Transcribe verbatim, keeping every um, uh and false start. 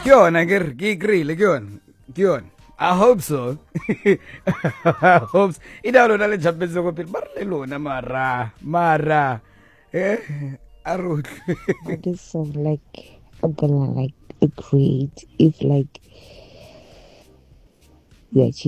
yona ke re ke agree ke yona ke yona. I hope so. I hope so. Ina lona le japetse go pele ba re le lona mara mara eh arut. I just sound like I'm gonna like agree if like yeah